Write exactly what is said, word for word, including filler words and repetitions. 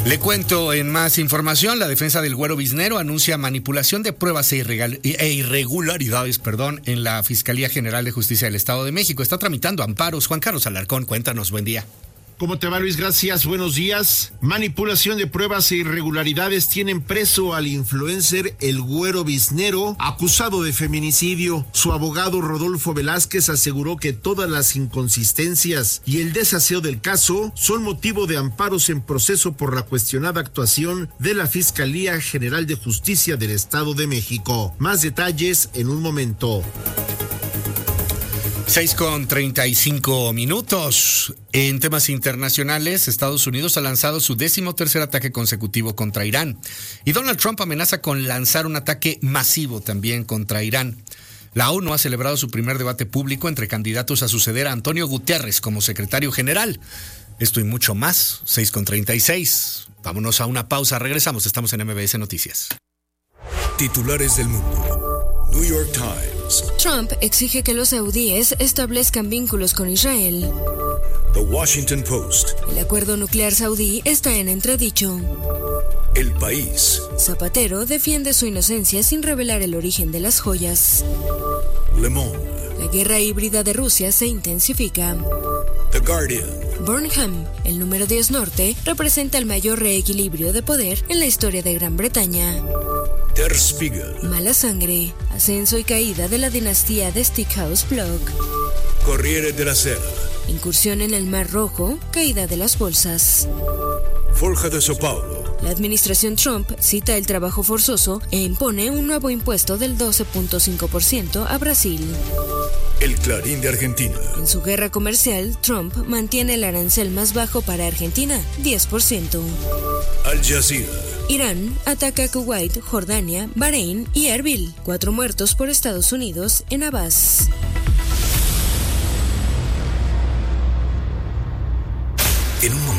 Le cuento en más información, la defensa del Güero Biznero anuncia manipulación de pruebas e, irregal, e irregularidades perdón, en la Fiscalía General de Justicia del Estado de México. Está tramitando amparos. Juan Carlos Alarcón, cuéntanos, buen día. ¿Cómo te va, Luis? Gracias, buenos días. Manipulación de pruebas e irregularidades tienen preso al influencer El Güero Biznero, acusado de feminicidio. Su abogado Rodolfo Velázquez aseguró que todas las inconsistencias y el desaseo del caso son motivo de amparos en proceso por la cuestionada actuación de la Fiscalía General de Justicia del Estado de México. Más detalles en un momento. seis con treinta y cinco minutos. En temas internacionales, Estados Unidos ha lanzado su décimo tercer ataque consecutivo contra Irán. Y Donald Trump amenaza con lanzar un ataque masivo también contra Irán. La ONU ha celebrado su primer debate público entre candidatos a suceder a Antonio Guterres como secretario general. Esto y mucho más. seis con treinta y seis. Vámonos a una pausa. Regresamos. Estamos en M B S Noticias. Titulares del mundo. New York Times. Trump exige que los saudíes establezcan vínculos con Israel. The Washington Post. El acuerdo nuclear saudí está en entredicho. El País. Zapatero defiende su inocencia sin revelar el origen de las joyas. Le Monde. La guerra híbrida de Rusia se intensifica. The Guardian. Burnham, el número diez norte, representa el mayor reequilibrio de poder en la historia de Gran Bretaña. Der Spiegel. Mala sangre, ascenso y caída de la dinastía de Stickhouse Block. Corriere della Sera. Incursión en el Mar Rojo, caída de las bolsas. Folha de São Paulo. La administración Trump cita el trabajo forzoso e impone un nuevo impuesto del doce punto cinco por ciento a Brasil. El Clarín de Argentina. En su guerra comercial, Trump mantiene el arancel más bajo para Argentina, diez por ciento. Al Jazeera. Irán ataca a Kuwait, Jordania, Bahrein y Erbil. Cuatro muertos por Estados Unidos en Abbas. En un momento